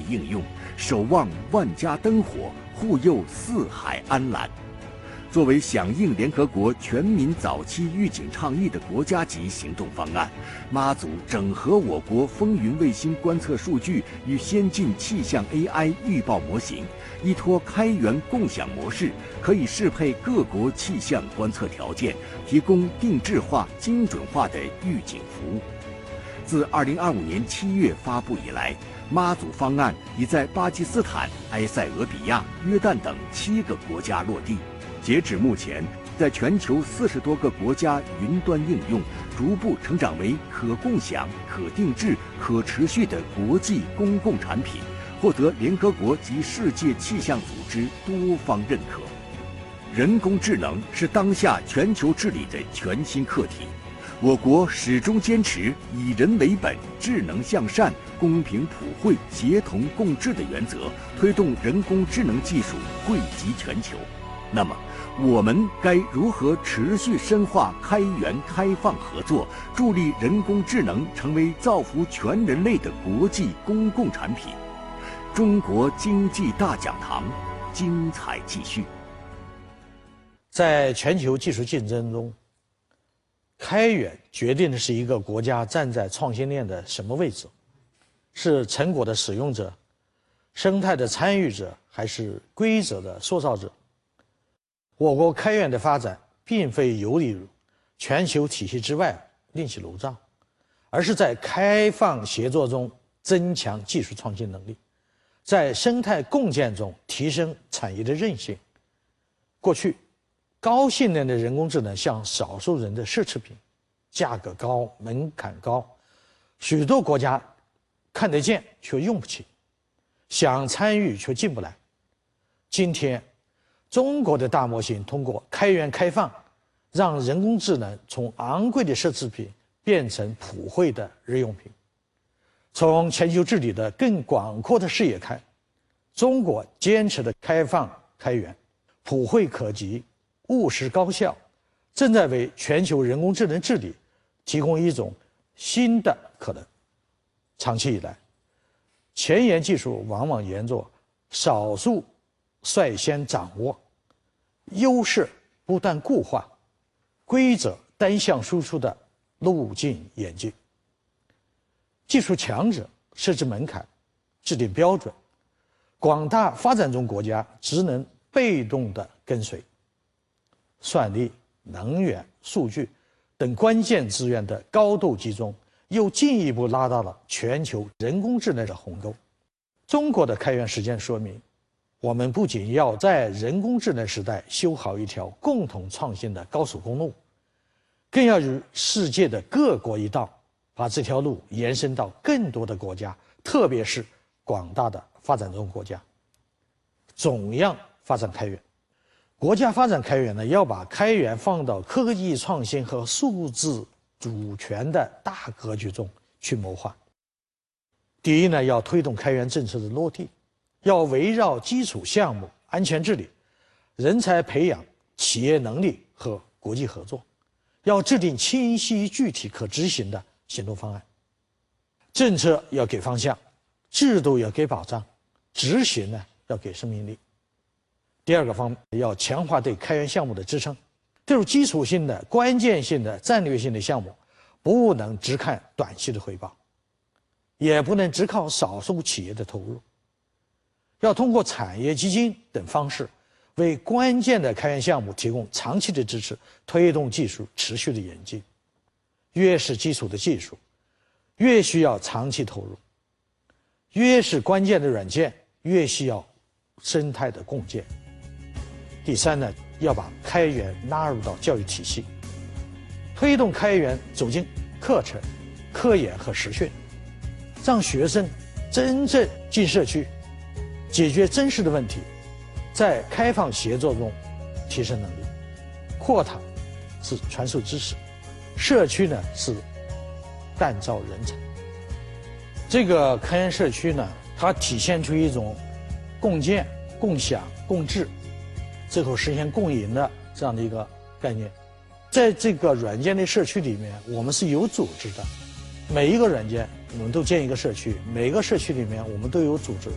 应用，守望万家灯火，护佑四海安澜。作为响应联合国全民早期预警倡议的国家级行动方案，妈祖整合我国风云卫星观测数据与先进气象 AI 预报模型，依托开源共享模式，可以适配各国气象观测条件，提供定制化、精准化的预警服务。自2025年7月发布以来，妈祖方案已在巴基斯坦、埃塞俄比亚、约旦等7个国家落地。截止目前，在全球40多个国家云端应用逐步成长为可共享、可定制、可持续的国际公共产品，获得联合国及世界气象组织多方认可。人工智能是当下全球治理的全新课题，我国始终坚持以人为本、智能向善、公平普惠、协同共治的原则，推动人工智能技术惠及全球。那么，我们该如何持续深化开源开放合作，助力人工智能成为造福全人类的国际公共产品？中国经济大讲堂，精彩继续。 在全球技术竞争中，开源决定的是一个国家站在创新链的什么位置，是成果的使用者、生态的参与者，还是规则的塑造者？我国开源的发展并非游离于全球体系之外另起炉灶，而是在开放协作中增强技术创新能力，在生态共建中提升产业的韧性。过去，高性能的人工智能像少数人的奢侈品，价格高，门槛高，许多国家看得见却用不起，想参与却进不来。今天，中国的大模型通过开源开放，让人工智能从昂贵的奢侈品变成普惠的日用品。从全球治理的更广阔的视野看，中国坚持的开放开源、普惠可及、务实高效，正在为全球人工智能治理提供一种新的可能。长期以来，前沿技术往往沿着少数率先掌握，优势不断固化，规则单向输出的路径演进。技术强者设置门槛，制定标准，广大发展中国家只能被动地跟随。算力、能源、数据等关键资源的高度集中，又进一步拉大了全球人工智能的鸿沟。中国的开源实践说明，我们不仅要在人工智能时代修好一条共同创新的高速公路，更要与世界的各国一道，把这条路延伸到更多的国家，特别是广大的发展中国家。总样发展开源，国家发展开源呢，要把开源放到科技创新和数字主权的大格局中去谋划。第一呢，要推动开源政策的落地，要围绕基础项目、安全治理、人才培养、企业能力和国际合作，要制定清晰、具体、可执行的行动方案。政策要给方向，制度要给保障，执行呢要给生命力。第二个方面，要强化对开源项目的支撑，对于基础性的、关键性的、战略性的项目，不能只看短期的回报，也不能只靠少数企业的投入，要通过产业基金等方式，为关键的开源项目提供长期的支持，推动技术持续的演进。越是基础的技术，越需要长期投入；越是关键的软件，越需要生态的共建。第三呢，要把开源纳入到教育体系，推动开源走进课程、科研和实训，让学生真正进社区，解决真实的问题，在开放协作中提升能力。课堂是传授知识，社区呢是锻造人才。这个开源社区呢，它体现出一种共建、共享、共治，最后实现共赢的这样的一个概念。在这个软件的社区里面，我们是有组织的，每一个软件我们都建一个社区，每个社区里面我们都有组织，